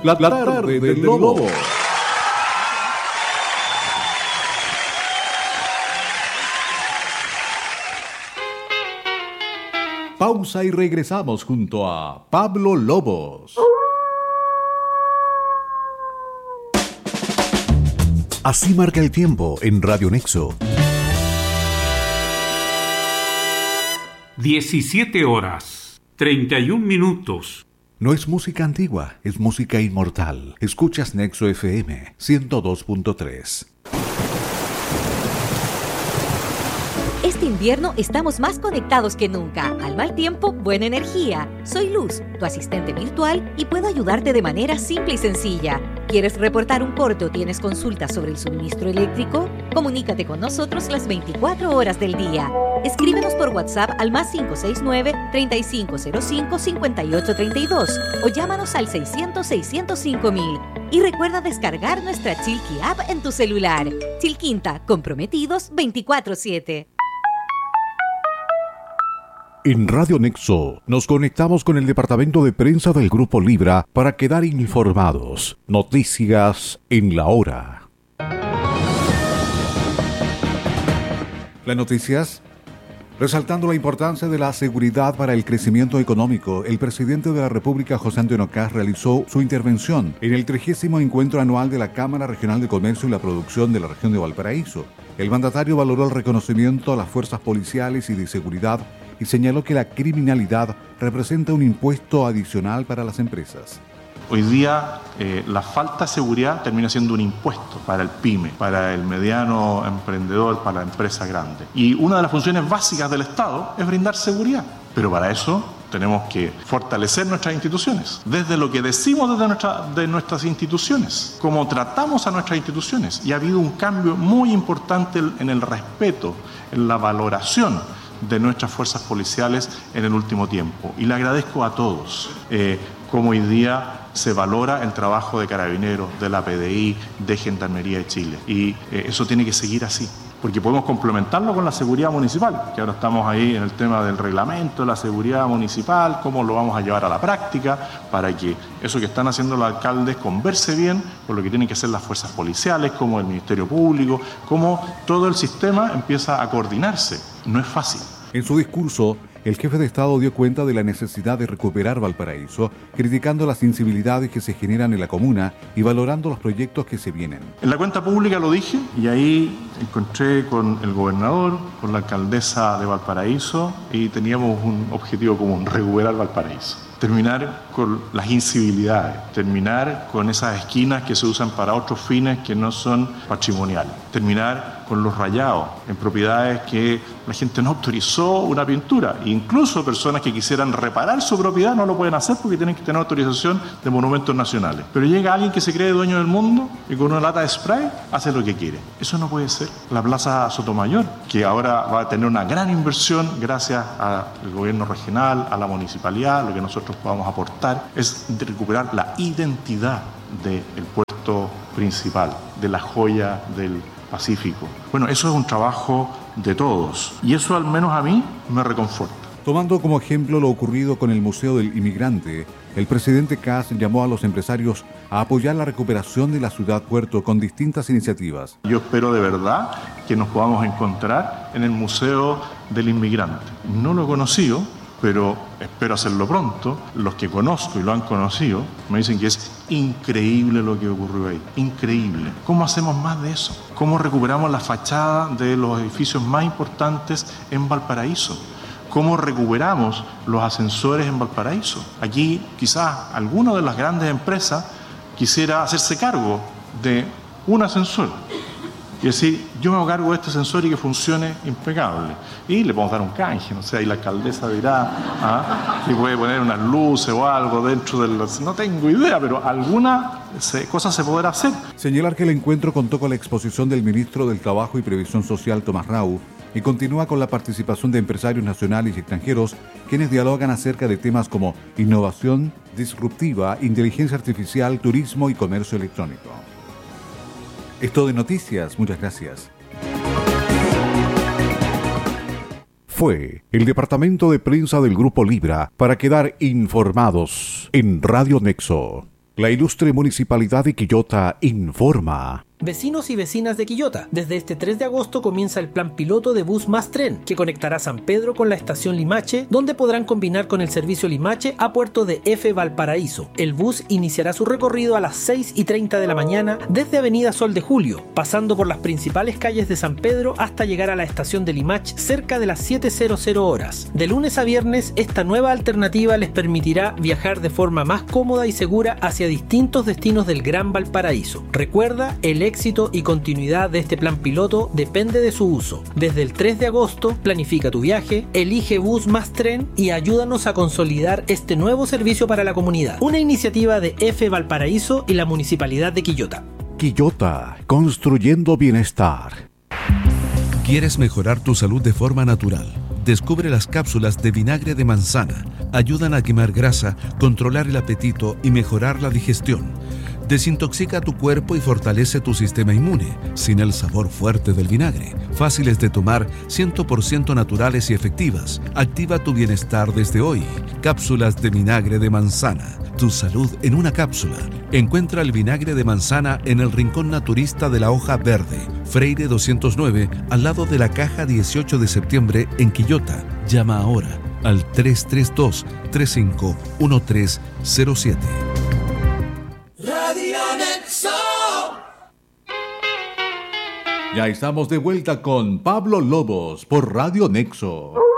La tarde del Lobo. Pausa y regresamos junto a Pablo Lobos. Así marca el tiempo en Radio Nexo. 17 horas, 31 minutos. No es música antigua, es música inmortal. Escuchas Nexo FM 102.3. Este invierno estamos más conectados que nunca. Al mal tiempo, buena energía. Soy Luz, tu asistente virtual, y puedo ayudarte de manera simple y sencilla. ¿Quieres reportar un corte o tienes consultas sobre el suministro eléctrico? Comunícate con nosotros las 24 horas del día. Escríbenos por WhatsApp al +569-3505-5832 o llámanos al 600-605-000. Y recuerda descargar nuestra Chilqui App en tu celular. Chilquinta, comprometidos 24/7. En Radio Nexo nos conectamos con el departamento de prensa del Grupo Libra para quedar informados. Noticias en la hora. Las noticias. Resaltando la importancia de la seguridad para el crecimiento económico, el presidente de la República, José Antonio Kast, realizó su intervención en el 30º encuentro anual de la Cámara Regional de Comercio y la Producción de la región de Valparaíso. El mandatario valoró el reconocimiento a las fuerzas policiales y de seguridad y señaló que la criminalidad representa un impuesto adicional para las empresas. Hoy día la falta de seguridad termina siendo un impuesto para el pyme, para el mediano emprendedor, para la empresa grande. Y una de las funciones básicas del Estado es brindar seguridad. Pero para eso tenemos que fortalecer nuestras instituciones. Desde lo que decimos de nuestras instituciones, cómo tratamos a nuestras instituciones. Y ha habido un cambio muy importante en el respeto, en la valoración de nuestras fuerzas policiales en el último tiempo. Y le agradezco a todos cómo hoy día se valora el trabajo de Carabineros, de la PDI, de Gendarmería de Chile. Y eso tiene que seguir así, porque podemos complementarlo con la seguridad municipal, que ahora estamos ahí en el tema del reglamento de la seguridad municipal, cómo lo vamos a llevar a la práctica, para que eso que están haciendo los alcaldes converse bien con lo que tienen que hacer las fuerzas policiales, como el Ministerio Público, cómo todo el sistema empieza a coordinarse. No es fácil. En su discurso, el jefe de Estado dio cuenta de la necesidad de recuperar Valparaíso, criticando las inseguridades que se generan en la comuna y valorando los proyectos que se vienen. En la cuenta pública lo dije y ahí encontré con el gobernador, con la alcaldesa de Valparaíso y teníamos un objetivo común: recuperar Valparaíso. Terminar con las incivilidades, terminar con esas esquinas que se usan para otros fines que no son patrimoniales, terminar con los rayados en propiedades que la gente no autorizó una pintura. Incluso personas que quisieran reparar su propiedad no lo pueden hacer porque tienen que tener autorización de monumentos nacionales. Pero llega alguien que se cree dueño del mundo y con una lata de spray hace lo que quiere. Eso no puede ser. La Plaza Sotomayor, que ahora va a tener una gran inversión gracias al gobierno regional, a la municipalidad, lo que nosotros podamos aportar es de recuperar la identidad del puerto principal, de la joya del Pacífico. Bueno, eso es un trabajo de todos y eso al menos a mí me reconforta. Tomando como ejemplo lo ocurrido con el Museo del Inmigrante, el presidente Kast llamó a los empresarios a apoyar la recuperación de la ciudad puerto con distintas iniciativas. Yo espero de verdad que nos podamos encontrar en el Museo del Inmigrante. No lo he conocido, pero espero hacerlo pronto. Los que conozco y lo han conocido me dicen que es increíble lo que ocurrió ahí, increíble. ¿Cómo hacemos más de eso? ¿Cómo recuperamos la fachada de los edificios más importantes en Valparaíso? ¿Cómo recuperamos los ascensores en Valparaíso? Aquí quizás alguna de las grandes empresas quisiera hacerse cargo de un ascensor y decir, yo me hago cargo de este ascensor y que funcione impecable. Y le podemos dar un canje, no sé, y la alcaldesa dirá, si puede poner unas luces o algo dentro del... No tengo idea, pero alguna cosa se podrá hacer. Señalar que el encuentro contó con la exposición del ministro del Trabajo y Previsión Social, Tomás Rau, y continúa con la participación de empresarios nacionales y extranjeros, quienes dialogan acerca de temas como innovación disruptiva, inteligencia artificial, turismo y comercio electrónico. Es todo de noticias, muchas gracias. Fue el departamento de prensa del Grupo Libra para quedar informados en Radio Nexo. La ilustre Municipalidad de Quillota informa. Vecinos y vecinas de Quillota, desde este 3 de agosto comienza el plan piloto de bus más tren, que conectará San Pedro con la estación Limache, donde podrán combinar con el servicio Limache a Puerto de F. Valparaíso. El bus iniciará su recorrido a las 6:30 de la mañana desde Avenida Sol de Julio, pasando por las principales calles de San Pedro hasta llegar a la estación de Limache cerca de las 7:00 horas. De lunes a viernes, esta nueva alternativa les permitirá viajar de forma más cómoda y segura hacia distintos destinos del Gran Valparaíso. Recuerda, el éxito y continuidad de este plan piloto depende de su uso. Desde el 3 de agosto, planifica tu viaje, elige bus más tren y ayúdanos a consolidar este nuevo servicio para la comunidad. Una iniciativa de F. Valparaíso y la Municipalidad de Quillota. Quillota, construyendo bienestar. ¿Quieres mejorar tu salud de forma natural? Descubre las cápsulas de vinagre de manzana. Ayudan a quemar grasa, controlar el apetito y mejorar la digestión. Desintoxica tu cuerpo y fortalece tu sistema inmune, sin el sabor fuerte del vinagre. Fáciles de tomar, 100% naturales y efectivas. Activa tu bienestar desde hoy. Cápsulas de vinagre de manzana. Tu salud en una cápsula. Encuentra el vinagre de manzana en el Rincón Naturista de la Hoja Verde, Freire 209, al lado de la Caja 18 de septiembre en Quillota. Llama ahora al 332-351307. Ya estamos de vuelta con Pablo Lobos por Radio Nexo.